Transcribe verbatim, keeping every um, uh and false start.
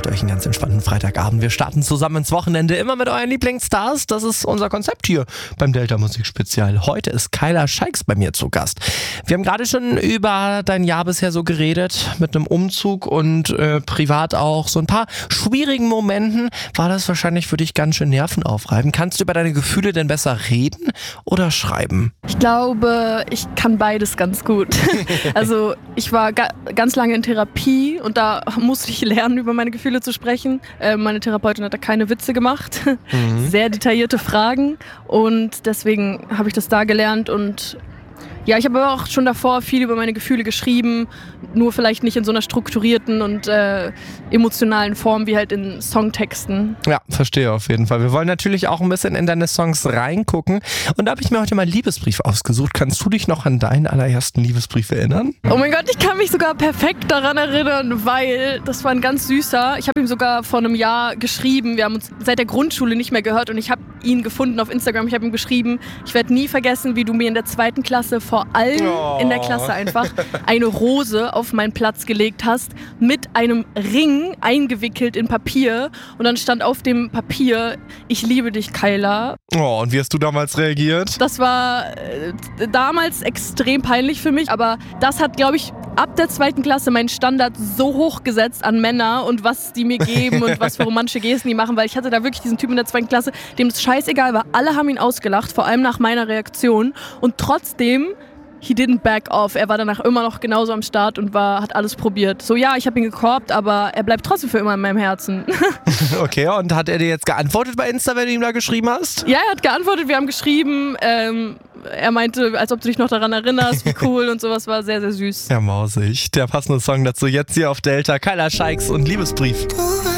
macht euch einen ganz entspannten Freitagabend. Wir starten zusammen ins Wochenende, immer mit euren Lieblingsstars. Das ist unser Konzept hier beim Delta Musik Spezial. Heute ist Kyla Scheiks bei mir zu Gast. Wir haben gerade schon über dein Jahr bisher so geredet, mit einem Umzug und äh, privat auch so ein paar schwierigen Momenten. War das wahrscheinlich für dich ganz schön nervenaufreibend? Kannst du über deine Gefühle denn besser reden oder schreiben? Ich glaube, ich kann beides ganz gut. Also ich war ga- ganz lange in Therapie und da musste ich lernen, über meine Gefühle zu sprechen. Äh, meine Therapeutin hat da keine Witze gemacht. Mhm. Sehr detaillierte Fragen und deswegen habe ich das da gelernt und ja, ich habe aber auch schon davor viel über meine Gefühle geschrieben, nur vielleicht nicht in so einer strukturierten und äh, emotionalen Form wie halt in Songtexten. Ja, verstehe auf jeden Fall. Wir wollen natürlich auch ein bisschen in deine Songs reingucken und da habe ich mir heute mal einen Liebesbrief ausgesucht. Kannst du dich noch an deinen allerersten Liebesbrief erinnern? Oh mein Gott, ich kann mich sogar perfekt daran erinnern, weil das war ein ganz süßer. Ich habe ihm sogar vor einem Jahr geschrieben. Wir haben uns seit der Grundschule nicht mehr gehört und ich habe ihn gefunden auf Instagram. Ich habe ihm geschrieben, ich werde nie vergessen, wie du mir in der zweiten Klasse vor allen oh. in der Klasse einfach eine Rose auf meinen Platz gelegt hast, mit einem Ring eingewickelt in Papier und dann stand auf dem Papier, ich liebe dich, Kyla. Oh, und wie hast du damals reagiert? Das war äh, damals extrem peinlich für mich, aber das hat, glaube ich, ab der zweiten Klasse meinen Standard so hoch gesetzt an Männer und was die mir geben und was für romantische Gesten die machen, weil ich hatte da wirklich diesen Typen in der zweiten Klasse, dem es scheißegal war. Alle haben ihn ausgelacht, vor allem nach meiner Reaktion und trotzdem he didn't back off. Er war danach immer noch genauso am Start und war, hat alles probiert. So, ja, ich habe ihn gekorbt, aber er bleibt trotzdem für immer in meinem Herzen. Okay, und hat er dir jetzt geantwortet bei Insta, wenn du ihm da geschrieben hast? Ja, er hat geantwortet, wir haben geschrieben. Ähm, er meinte, als ob du dich noch daran erinnerst, wie cool und sowas, war sehr, sehr süß. Ja, mausig. Der passende Song dazu jetzt hier auf Delta. Kyla Scheiks und Liebesbrief.